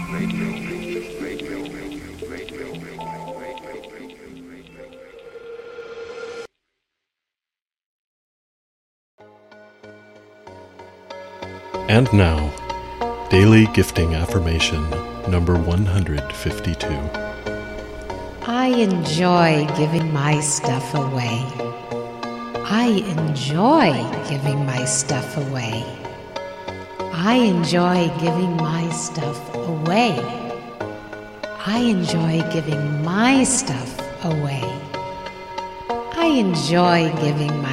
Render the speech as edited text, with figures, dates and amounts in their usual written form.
And now, Daily Gifting Affirmation number 152. I enjoy giving my stuff away. I enjoy giving my stuff away. I enjoy giving my stuff away. I enjoy giving my stuff away. I enjoy giving my